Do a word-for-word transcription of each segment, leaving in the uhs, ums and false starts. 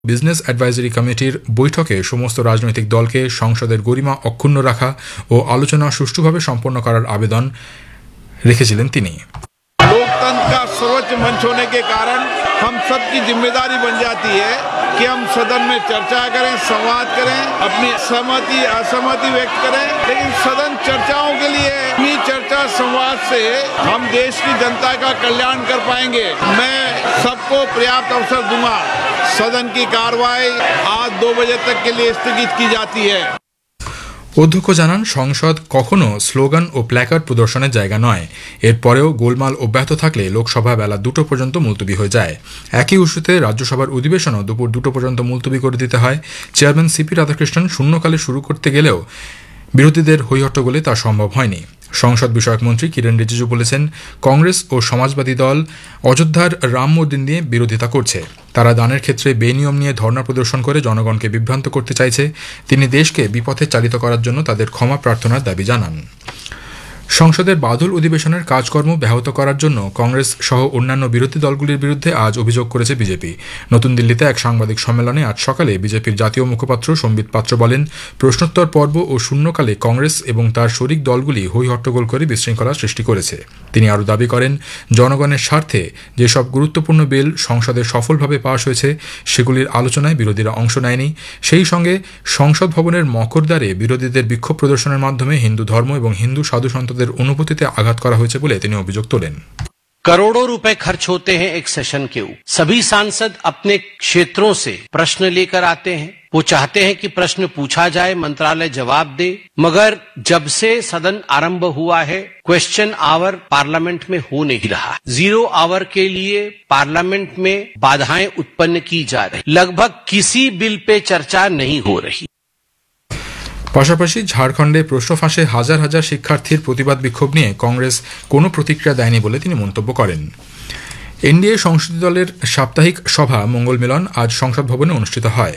Business advisory কমিটির বৈঠকে সমস্ত রাজনৈতিক দলকে সংসদের গরিমা অক্ষুণ্ণ রাখা ও আলোচনা সুষ্ঠুভাবে সম্পন্ন করার আবেদন রেখেছিলেন তিনি। लोकतंत्र का सर्वोच्च मंच होने के कारण हम सबकी जिम्मेदारी बन जाती है कि हम सदन में चर्चा करें, संवाद करें, अपनी सहमति असहमति व्यक्त करें, लेकिन सदन चर्चाओं के लिए अपनी चर्चा संवाद से हम देश की जनता का कल्याण कर पाएंगे। मैं सबको पर्याप्त अवसर दूंगा। सदन की कार्रवाई आज दो बजे तक के लिए स्थगित की जाती है। অধ্যক্ষ জানান, সংসদ কখনো স্লোগান ও প্ল্যাকার্ড প্রদর্শনের জায়গা নয়। এরপরেও গোলমাল অব্যাহত থাকলে লোকসভা বেলা দুটো পর্যন্ত মুলতবি হয়ে যায়। একই ইস্যুতে রাজ্যসভার অধিবেশনও দুপুর দুটো পর্যন্ত মুলতবি করে দিতে হয়। চেয়ারম্যান সিপি রাধাকৃষ্ণন শূন্যকালে শুরু করতে গেলেও বিরোধীদের হৈহট্টগোলে তা সম্ভব হয়নি। সংসদ বিষয়ক মন্ত্রী কিরেন রিজিজু বলেছেন, কংগ্রেস ও সমাজবাদী দল অযোধ্যার রাম মন্দির নিয়ে বিরোধিতা করছে। তারা দানের ক্ষেত্রে বেনিয়ম নিয়ে ধর্ণা প্রদর্শন করে জনগণকে বিভ্রান্ত করতে চাইছে। তিনি দেশকে বিপথে চালিত করার জন্য তাদের ক্ষমা প্রার্থনার দাবি জানান। সংসদের বাদল অধিবেশনের কাজকর্ম ব্যাহত করার জন্য কংগ্রেস সহ অন্যান্য বিরোধী দলগুলির বিরুদ্ধে আজ অভিযোগ করেছে বিজেপি। নতুন দিল্লিতে এক সাংবাদিক সম্মেলনে আজ সকালে বিজেপির জাতীয় মুখপাত্র সম্বিত পাত্র বলেন, প্রশ্নোত্তর পর্ব ও শূন্যকালে কংগ্রেস এবং তার শরিক দলগুলি হৈ হট্টগোল করে বিশৃঙ্খলা সৃষ্টি করেছে। তিনি আরও দাবি করেন, জনগণের স্বার্থে যেসব গুরুত্বপূর্ণ বিল সংসদে সফলভাবে পাশ হয়েছে সেগুলির আলোচনায় বিরোধীরা অংশ নেয়নি। সেই সঙ্গে সংসদ ভবনের মকরদ্বারে বিরোধীদের বিক্ষোভ প্রদর্শনের মাধ্যমে হিন্দু ধর্ম এবং হিন্দু সাধু সন্তদের অনুভূতিতে আঘাত করা হয়েছে বলে তিনি অভিযোগ তোলেন। करोड़ों रुपए खर्च होते हैं एक सेशन के ऊपर। सभी सांसद अपने क्षेत्रों से प्रश्न लेकर आते हैं। वो चाहते हैं कि प्रश्न पूछा जाए, मंत्रालय जवाब दे, मगर जब से सदन आरंभ हुआ है क्वेश्चन आवर पार्लियामेंट में हो नहीं रहा। जीरो आवर के लिए पार्लियामेंट में बाधाएं उत्पन्न की जा रही। लगभग किसी बिल पे चर्चा नहीं हो रही। পাশাপাশি ঝাড়খণ্ডে প্রশ্ন ফাঁসে হাজার হাজার শিক্ষার্থীর প্রতিবাদ বিক্ষোভ নিয়ে কংগ্রেস কোনো প্রতিক্রিয়া দেয়নি বলে তিনি মন্তব্য করেন। এনডিএ সংসদীয় দলের সাপ্তাহিক সভা মঙ্গল মিলন আজ সংসদ ভবনে অনুষ্ঠিত হয়।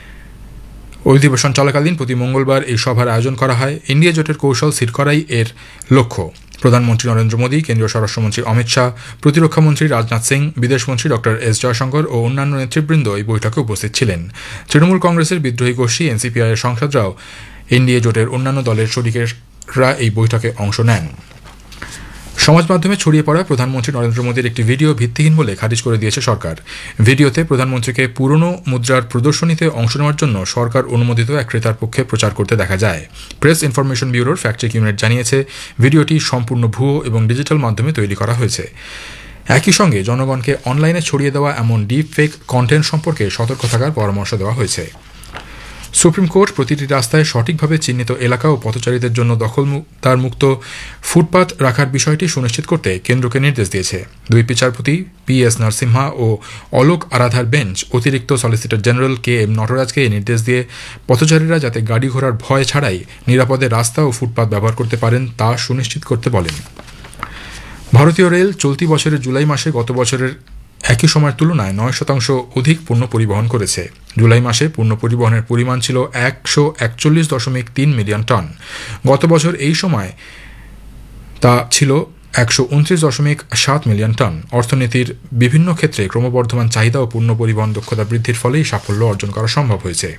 অধিবেশন চলাকালীন প্রতি মঙ্গলবার এই সভার আয়োজন করা হয়। এনডিএ জোটের কৌশল স্থির করাই এর লক্ষ্য। প্রধানমন্ত্রী নরেন্দ্র মোদী, কেন্দ্রীয় স্বরাষ্ট্রমন্ত্রী অমিত শাহ, প্রতিরক্ষামন্ত্রী রাজনাথ সিং, বিদেশমন্ত্রী ডক্টর এস জয়শঙ্কর ও অন্যান্য নেতৃবৃন্দ এই বৈঠকে উপস্থিত ছিলেন। তৃণমূল কংগ্রেসের বিদ্রোহী গোষ্ঠী এনসিপিআই এর সাংসদরাও এনডিএ জোটের অন্যান্য দলের শরিকেরা এই বৈঠকে অংশ নেন। সমাজ মাধ্যমে ছড়িয়ে পড়া প্রধানমন্ত্রী নরেন্দ্র মোদীর একটি ভিডিও ভিত্তিহীন বলে খারিজ করে দিয়েছে সরকার। ভিডিওতে প্রধানমন্ত্রীকে পুরনো মুদ্রার প্রদর্শনীতে অংশ নেওয়ার জন্য সরকার অনুমোদিত এক ক্রেতার পক্ষে প্রচার করতে দেখা যায়। প্রেস ইনফরমেশন ব্যুরোর ফ্যাক্ট চেক ইউনিট জানিয়েছে, ভিডিওটি সম্পূর্ণ ভুয়ো এবং ডিজিটাল মাধ্যমে তৈরি করা হয়েছে। একই সঙ্গে জনগণকে অনলাইনে ছড়িয়ে দেওয়া এমন ডিপ ফেক কন্টেন্ট সম্পর্কে সতর্ক থাকার পরামর্শ দেওয়া হয়েছে। সুপ্রিম কোর্ট প্রতিটি রাস্তায় সঠিকভাবে চিহ্নিত এলাকা ও পথচারীদের জন্য দখলদার মুক্ত ফুটপাত রাখার বিষয়টি সুনিশ্চিত করতে কেন্দ্রকে নির্দেশ দিয়েছে। দুই বিচারপতি পি এস নরসিমহা ও অলোক আরাধার বেঞ্চ অতিরিক্ত সলিসিটর জেনারেল কে এম নটরাজকে এই নির্দেশ দিয়ে পথচারীরা যাতে গাড়ি ঘোড়ার ভয় ছাড়াই নিরাপদে রাস্তা ও ফুটপাত ব্যবহার করতে পারেন তা সুনিশ্চিত করতে বলেন। ভারতীয় রেল চলতি বছরের জুলাই মাসে গত বছরের একই সময়ের তুলনায় নয় শতাংশ অধিক পণ্য পরিবহন করেছে। জুলাই মাসে পণ্য পরিবহনের পরিমাণ ছিল একশো একচল্লিশ দশমিক তিন মিলিয়ন টন। গত বছর এই সময় তা ছিল একশো উনত্রিশ দশমিক সাত মিলিয়ন টন। অর্থনীতির বিভিন্ন ক্ষেত্রে ক্রমবর্ধমান চাহিদা ও পণ্য পরিবহন দক্ষতা বৃদ্ধির ফলেই সাফল্য অর্জন করা সম্ভব হয়েছে।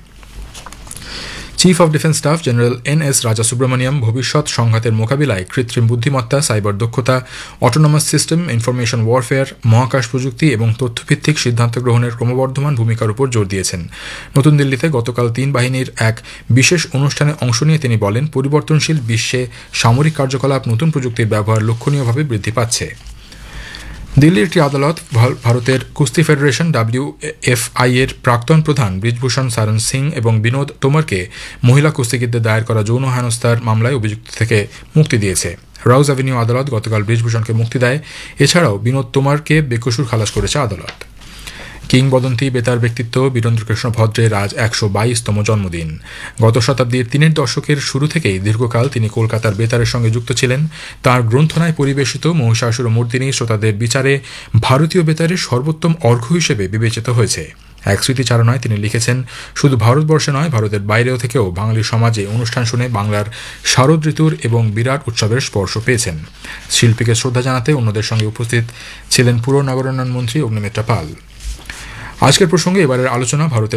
Chief of defence staff general N S রাজা সুব্রমণিয়াম ভবিষ্যৎ সংঘাতের মোকাবিলায় কৃত্রিম বুদ্ধিমত্তা, সাইবার দক্ষতা, অটোনমাস সিস্টেম, ইনফরমেশন ওয়ারফেয়ার, মহাকাশ প্রযুক্তি এবং তথ্যভিত্তিক সিদ্ধান্ত গ্রহণের ক্রমবর্ধমান ভূমিকার উপর জোর দিয়েছেন। নতুন দিল্লিতে গতকাল তিন বাহিনীর এক বিশেষ অনুষ্ঠানে অংশ নিয়ে তিনি বলেন, পরিবর্তনশীল বিশ্বে সামরিক কার্যকলাপ নতুন প্রযুক্তির ব্যবহার লক্ষণীয়ভাবে বৃদ্ধি পাচ্ছে। দিল্লির একটি আদালত ভারতের কুস্তি ফেডারেশন ডাব্লিউএফআই এর প্রাক্তন প্রধান ব্রিজভূষণ সারন সিং এবং বিনোদ তোমরকে মহিলা কুস্তিগীরদের দায়ের করা যৌন হেনস্থার মামলায় অভিযুক্ত থেকে মুক্তি দিয়েছে। রাউজ অ্যাভিনিউ আদালত গতকাল ব্রিজভূষণকে মুক্তি দেয়। এছাড়াও বিনোদ তোমরকে বেকসুর খালাস করেছে আদালত। কিংবদন্তি বেতার ব্যক্তিত্ব বীরেন্দ্রকৃষ্ণ ভদ্রের আজ একশো বাইশতম জন্মদিন। গত শতাব্দীর তিনের দশকের শুরু থেকেই দীর্ঘকাল তিনি কলকাতার বেতারের সঙ্গে যুক্ত ছিলেন। তাঁর গ্রন্থনায় পরিবেশিত মহিষাসুরমর্দিনী শ্রোতাদের বিচারে ভারতীয় বেতারের সর্বোত্তম অর্ঘ্য হিসেবে বিবেচিত হয়েছে। এক স্মৃতিচারণায় তিনি লিখেছেন, শুধু ভারতবর্ষে নয়, ভারতের বাইরেও থেকেও বাঙালি সমাজে অনুষ্ঠান শুনে বাংলার শারদ ঋতুর এবং বিরাট উৎসবের স্পর্শ পেয়েছেন। শিল্পীকে শ্রদ্ধা জানাতে অন্যদের সঙ্গে উপস্থিত ছিলেন পুর নগরোন্নয়ন মন্ত্রী অগ্নিমিত্রা পাল। আজকের প্রসঙ্গে এবারের আলোচনা ভারতের